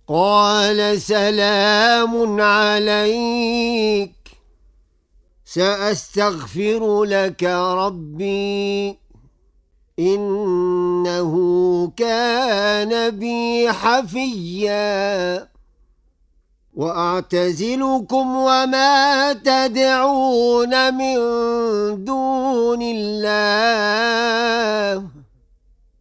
قال سلام عليك سأستغفر لك ربي إنه كان بي حفيا وأعتزلكم وما تدعون من دون الله